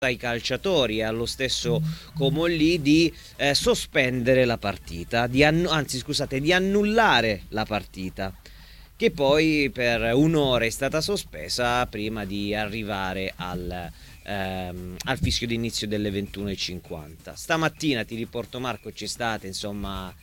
ai calciatori e allo stesso Comolli di sospendere la partita, anzi scusate, di annullare la partita, che poi per un'ora è stata sospesa prima di arrivare al fischio d'inizio delle 21:50. Stamattina, ti riporto Marco, c'è stata insomma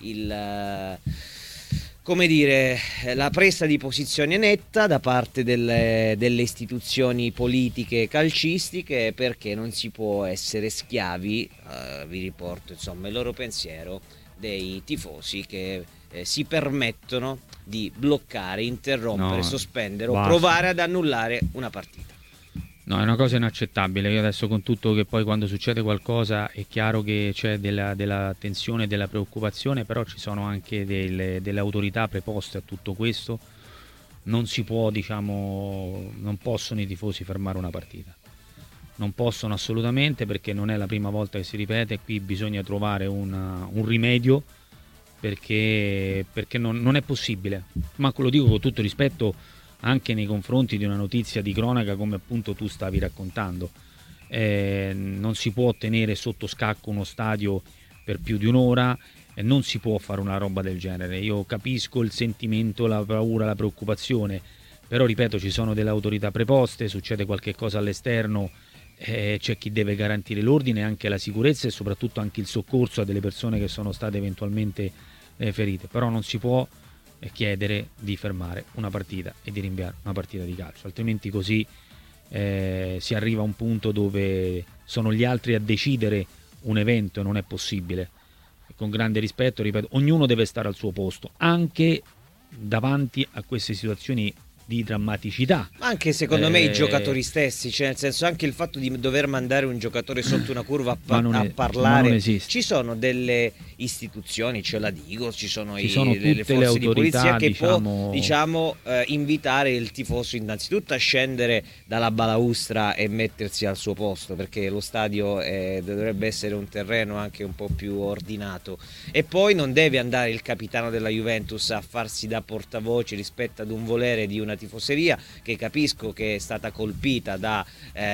come dire, la presa di posizione netta da parte delle istituzioni politiche calcistiche, perché non si può essere schiavi, vi riporto insomma il loro pensiero, dei tifosi che si permettono di bloccare, interrompere, sospendere o provare ad annullare una partita. No, è una cosa inaccettabile. Io adesso, con tutto che poi quando succede qualcosa è chiaro che c'è della tensione e della preoccupazione, però ci sono anche delle autorità preposte a tutto questo. Non si può, non possono i tifosi fermare una partita. Non possono assolutamente, perché non è la prima volta che si ripete. Qui bisogna trovare un rimedio, perché non è possibile. Ma lo dico con tutto rispetto anche nei confronti di una notizia di cronaca come appunto tu stavi raccontando. Non si può tenere sotto scacco uno stadio per più di un'ora, non si può fare una roba del genere. Io capisco il sentimento, la paura, la preoccupazione, però ripeto, ci sono delle autorità preposte, succede qualche cosa all'esterno, c'è chi deve garantire l'ordine, anche la sicurezza e soprattutto anche il soccorso a delle persone che sono state eventualmente ferite. Però non si può chiedere di fermare una partita e di rinviare una partita di calcio, altrimenti così si arriva a un punto dove sono gli altri a decidere un evento e non è possibile. E con grande rispetto, ripeto, ognuno deve stare al suo posto, anche davanti a queste situazioni di drammaticità. Ma anche secondo me i giocatori stessi, cioè nel senso, anche il fatto di dover mandare un giocatore sotto una curva a parlare, ci sono delle istituzioni, c'è la Digos, ci sono le forze le di polizia che può invitare il tifoso innanzitutto a scendere dalla balaustra e mettersi al suo posto, perché lo stadio dovrebbe essere un terreno anche un po' più ordinato, e poi non deve andare il capitano della Juventus a farsi da portavoce rispetto ad un volere di una tifoseria che capisco che è stata colpita da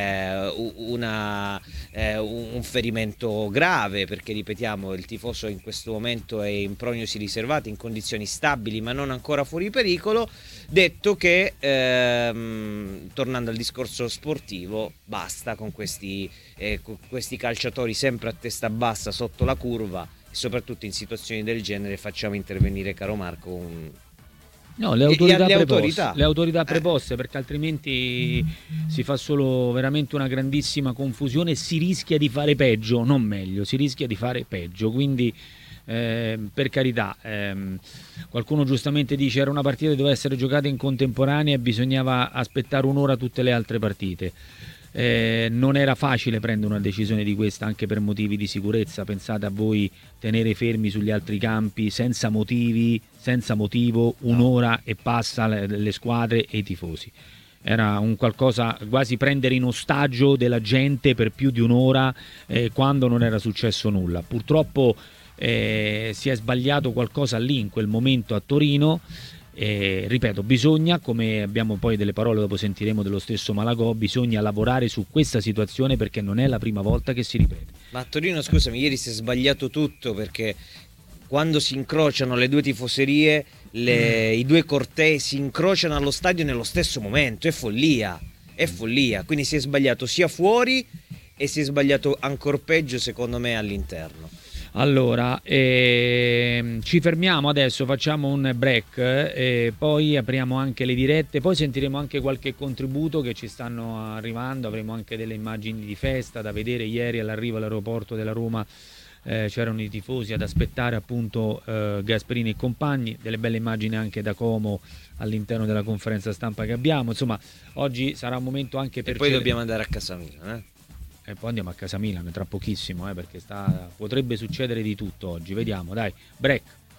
un ferimento grave, perché ripetiamo, il tifoso in questo momento è in prognosi riservata, in condizioni stabili ma non ancora fuori pericolo. Detto che, tornando al discorso sportivo, basta con questi calciatori sempre a testa bassa sotto la curva, e soprattutto in situazioni del genere facciamo intervenire, caro Marco, le autorità preposte, perché altrimenti si fa solo veramente una grandissima confusione e si rischia di fare peggio, non meglio, si rischia di fare peggio. Quindi per carità, qualcuno giustamente dice era una partita che doveva essere giocata in contemporanea e bisognava aspettare un'ora tutte le altre partite. Non era facile prendere una decisione di questa, anche per motivi di sicurezza. Pensate a voi tenere fermi sugli altri campi senza motivo un'ora e passa le squadre e i tifosi. Era un qualcosa, quasi prendere in ostaggio della gente per più di un'ora, quando non era successo nulla. Purtroppo si è sbagliato qualcosa lì in quel momento a Torino. Ripeto, bisogna, come abbiamo poi delle parole, dopo sentiremo dello stesso Malagò, bisogna lavorare su questa situazione, perché non è la prima volta che si ripete. Ma a Torino, scusami, ieri si è sbagliato tutto, perché quando si incrociano le due tifoserie, i due cortei si incrociano allo stadio nello stesso momento, è follia, quindi si è sbagliato sia fuori e si è sbagliato ancor peggio secondo me all'interno. Allora, ci fermiamo adesso, facciamo un break e poi apriamo anche le dirette, poi sentiremo anche qualche contributo che ci stanno arrivando, avremo anche delle immagini di festa da vedere. Ieri all'arrivo all'aeroporto della Roma c'erano i tifosi ad aspettare appunto Gasperini e compagni, delle belle immagini anche da Como all'interno della conferenza stampa che abbiamo. Insomma, oggi sarà un momento anche per... E poi dobbiamo andare a casa Milan, E poi andiamo a casa Milan tra pochissimo, perché potrebbe succedere di tutto oggi. Vediamo, dai, break.